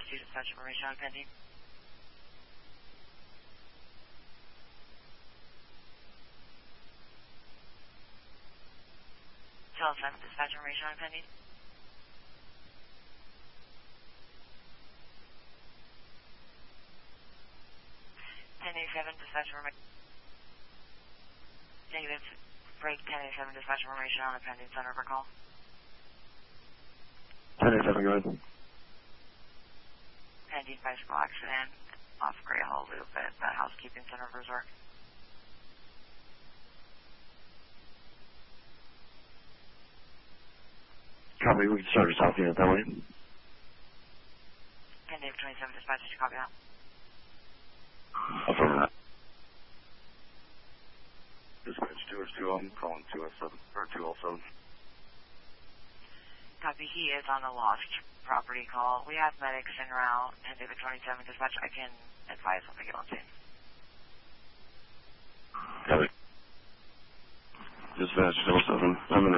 rescue dispatch information on pending. Tell 7 dispatch information on pending. -7 dispatch information. Negative. Break 10-7 dispatch information on a pending Sun River call. 10-7, go ahead. Pending bicycle accident off Gray Hall Loop at the Housekeeping Sun River Resort. Copy, we can start your south unit that way. Pending 27 dispatch, did you copy that? Affirmative. Dispatch 202, calling 207, or 207. Copy, he is on a lost property call. We have medics en route, and David 27 dispatch, I can advise when we get on scene. Copy. Dispatch 07, I'm in